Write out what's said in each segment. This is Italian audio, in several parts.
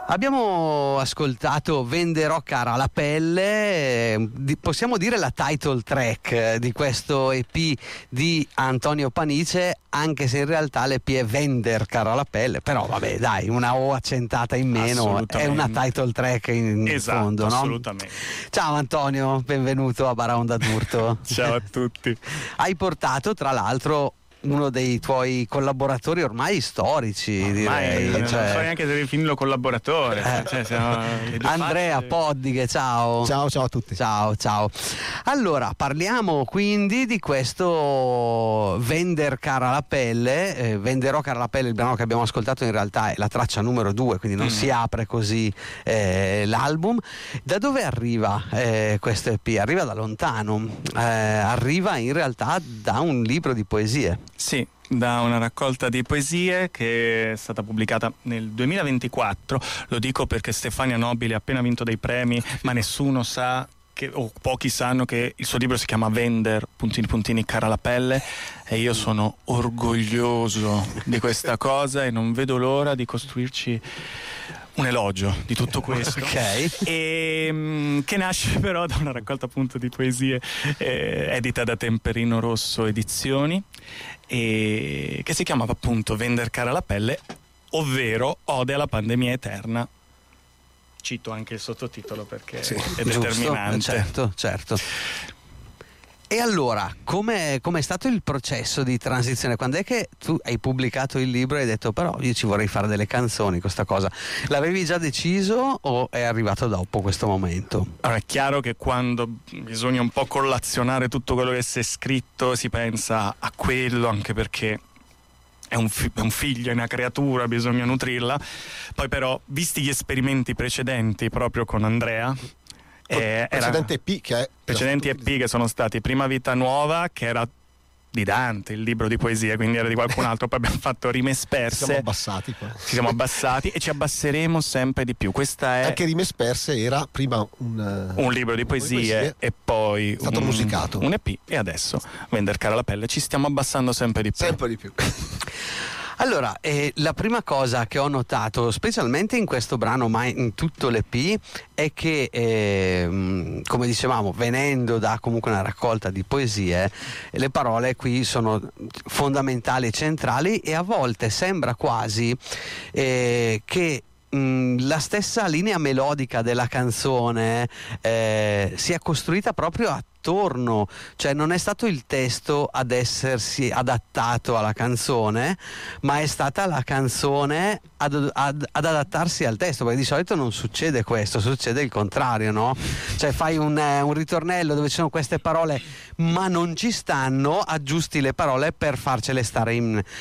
Abbiamo ascoltato Venderò cara la pelle, possiamo dire la title track di questo EP di Antonio Panice, anche se in realtà l'EP è Vender cara la pelle, però vabbè dai, una O accentata in meno è una title track in esatto, fondo, no? Assolutamente. Ciao Antonio, benvenuto a Baraonda d'Urto. Ciao a tutti. Hai portato tra l'altro uno dei tuoi collaboratori ormai storici, direi. Non so neanche se definirlo collaboratore. Andrea Poddighe, ciao. Ciao a tutti. Ciao. Allora, parliamo quindi di questo Vender cara la pelle. Venderò cara la pelle, il brano che abbiamo ascoltato in realtà è la traccia numero 2, quindi non si apre così l'album. Da dove arriva questo EP? Arriva da lontano, arriva in realtà da un libro di poesie. Sì, da una raccolta di poesie che è stata pubblicata nel 2024. Lo dico perché Stefania Nobili ha appena vinto dei premi, ma nessuno sa o pochi sanno che il suo libro si chiama Vender cara la pelle, e io sono orgoglioso di questa cosa e non vedo l'ora di costruirci un elogio di tutto questo. E che nasce però da una raccolta appunto di poesie edita da Temperino Rosso Edizioni, e che si chiamava appunto Vender cara la pelle, ovvero Ode alla pandemia eterna. Cito anche il sottotitolo perché è determinante. Certo. E allora, com'è stato il processo di transizione? Quando è che tu hai pubblicato il libro e hai detto però io ci vorrei fare delle canzoni, questa cosa? L'avevi già deciso o è arrivato dopo questo momento? Allora, è chiaro che quando bisogna un po' collazionare tutto quello che si è scritto si pensa a quello, anche perché è un figlio, è una creatura, bisogna nutrirla. Poi però, visti gli esperimenti precedenti proprio con Andrea, precedenti EP che sono stati Prima Vita Nuova, che era di Dante, il libro di poesie, quindi era di qualcun altro, poi abbiamo fatto Rime Sperse. Ci siamo abbassati e ci abbasseremo sempre di più. Questa è anche Rime Sperse era prima un libro di poesie e poi è stato musicato un EP, e adesso Vender cara la pelle. Ci stiamo abbassando sempre di più. Allora, la prima cosa che ho notato, specialmente in questo brano, ma in tutto l'EP, è che, come dicevamo, venendo da comunque una raccolta di poesie, le parole qui sono fondamentali e centrali, e a volte sembra quasi che la stessa linea melodica della canzone sia costruita proprio attorno, cioè non è stato il testo ad essersi adattato alla canzone, ma è stata la canzone ad adattarsi al testo, perché di solito non succede questo, succede il contrario, no? Cioè fai un ritornello dove ci sono queste parole ma non ci stanno, aggiusti le parole per farcele stare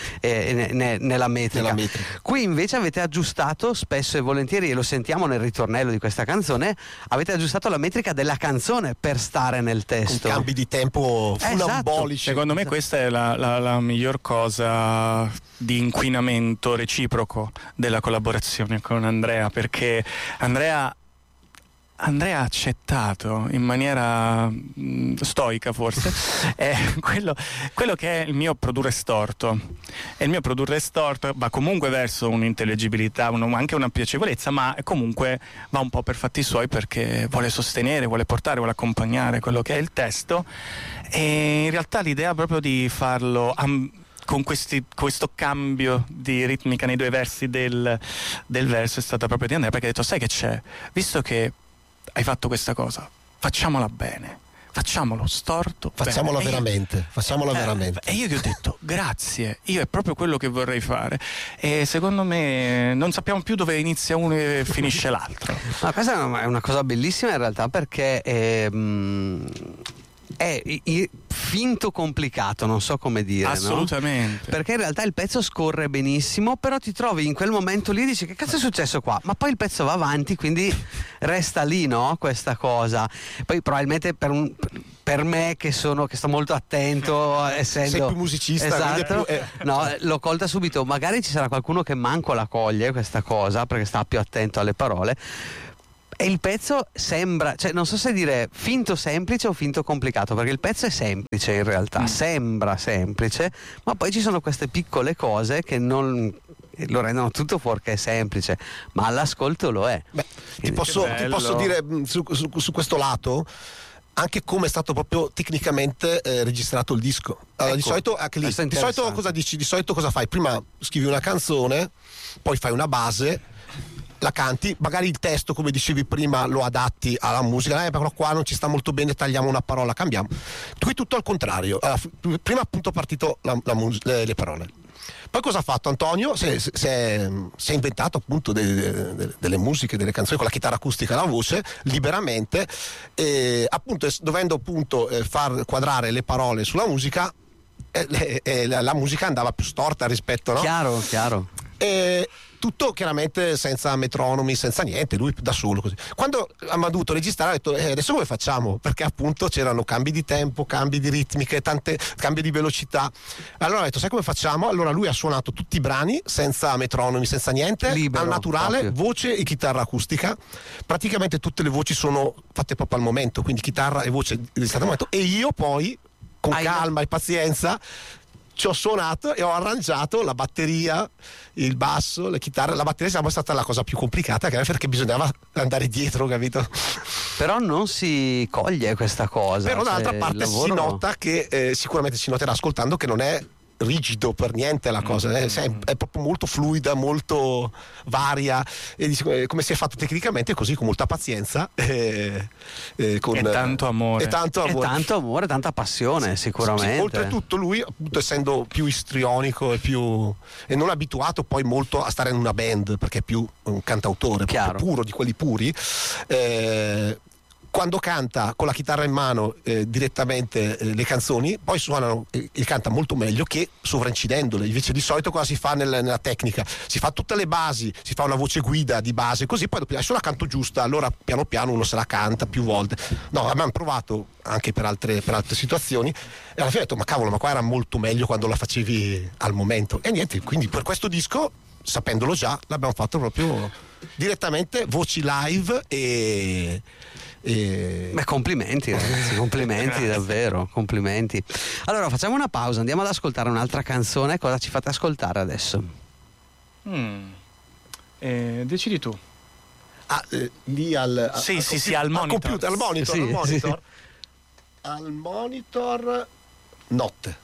nella metrica. Qui invece avete aggiustato spesso e volentieri, e lo sentiamo nel ritornello di questa canzone, avete aggiustato la metrica della canzone per stare nel testo, con cambi di tempo funambolici. Secondo me questa è la miglior cosa di inquinamento reciproco della collaborazione con Andrea, perché Andrea ha accettato in maniera stoica forse quello che è il mio produrre storto, e il mio produrre storto va comunque verso un'intellegibilità, anche una piacevolezza, ma comunque va un po' per fatti suoi, perché vuole sostenere, vuole portare, vuole accompagnare quello che è il testo. E in realtà l'idea proprio di farlo con questo cambio di ritmica nei due versi del verso è stata proprio di Andrea, perché ha detto: sai che c'è, visto che hai fatto questa cosa, facciamola bene, facciamolo storto, facciamola bene. veramente. E io gli ho detto grazie, io è proprio quello che vorrei fare, e secondo me non sappiamo più dove inizia uno e finisce l'altro. Ma questa è una cosa bellissima in realtà, perché è finto complicato, non so come dire, assolutamente, no? Perché in realtà il pezzo scorre benissimo, però ti trovi in quel momento lì e dici: che cazzo è successo qua? Ma poi il pezzo va avanti, quindi resta lì, no? Questa cosa. Poi probabilmente per me che sto molto attento, essendo sei più musicista, esatto, no, l'ho colta subito. Magari ci sarà qualcuno che manco la coglie questa cosa, perché sta più attento alle parole. E il pezzo sembra, cioè non so se dire finto semplice o finto complicato, perché il pezzo è semplice in realtà, sembra semplice, ma poi ci sono queste piccole cose che non lo rendono tutto fuorché semplice, ma all'ascolto lo è. Beh, ti posso dire su questo lato anche come è stato proprio tecnicamente registrato il disco. Allora, Ecco, di solito cosa dici? Di solito cosa fai? Prima scrivi una canzone, poi fai una base, la canti, magari il testo, come dicevi prima, lo adatti alla musica, però qua non ci sta molto bene, tagliamo una parola, cambiamo. Qui tutto al contrario. Prima appunto è partito le parole. Poi cosa ha fatto Antonio? Si è inventato appunto delle musiche, delle canzoni con la chitarra acustica e la voce liberamente, e appunto dovendo appunto far quadrare le parole sulla musica, la musica andava più storta rispetto, no? Chiaro. E tutto chiaramente senza metronomi, senza niente, lui da solo così. Quando abbiamo dovuto registrare ha detto adesso come facciamo? Perché appunto c'erano cambi di tempo, cambi di ritmiche, cambi di velocità. Allora ha detto sai come facciamo? Allora lui ha suonato tutti i brani senza metronomi, senza niente, libero, al naturale, proprio. voce e chitarra acustica. Praticamente tutte le voci sono fatte proprio al momento, quindi chitarra e voce registrate al momento, e io poi con calma e pazienza ci ho suonato e ho arrangiato la batteria, il basso, le chitarre. La batteria è stata la cosa più complicata, perché bisognava andare dietro, capito? Però non si coglie questa cosa. Però dall'altra parte si nota che sicuramente si noterà ascoltando che non è rigido per niente la cosa, è proprio molto fluida, molto varia, e come si è fatto tecnicamente, così con molta pazienza e tanto amore. E tanto amore, tanta passione, sicuramente. Sì, oltretutto lui appunto essendo più istrionico e non abituato poi molto a stare in una band, perché è più un cantautore proprio puro, di quelli puri, quando canta con la chitarra in mano direttamente le canzoni, poi suonano e canta molto meglio che sovraincidendole. Invece di solito cosa si fa nella tecnica? Si fa tutte le basi, si fa una voce guida di base, così poi dopo adesso la canto giusta, allora piano piano uno se la canta più volte. No, abbiamo provato anche per altre situazioni e alla fine ho detto ma cavolo, ma qua era molto meglio quando la facevi al momento. E niente, quindi per questo disco, sapendolo già, l'abbiamo fatto proprio direttamente, voci live Beh, complimenti ragazzi, complimenti davvero, complimenti. Allora facciamo una pausa, andiamo ad ascoltare un'altra canzone. Cosa ci fate ascoltare adesso? Decidi tu. Lì al monitor. Computer, al monitor. Sì. Al monitor Notte.